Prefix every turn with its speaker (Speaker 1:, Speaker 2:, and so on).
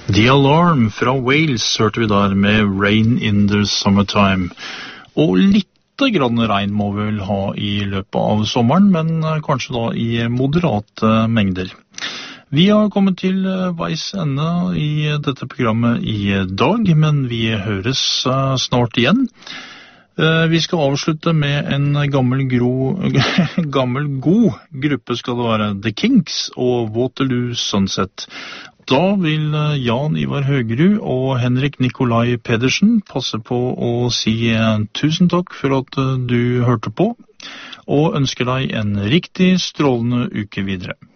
Speaker 1: The Alarm fra Wales hørte vi der med Rain in the Summertime. Og litt grann regn må vi vel ha i løpet av sommeren, men kanskje da i moderate mengder. Vi har kommet til veis ende i dette programmet i dag, men vi høres snart igjen. Vi skal avslutte med en gammel god gruppe skal det være, The Kinks og Waterloo Sunset. Da vil Jan Ivar Høgerud og Henrik Nikolai Pedersen passe på å si tusen takk for at du hørte på, og ønsker deg en riktig strålende uke videre.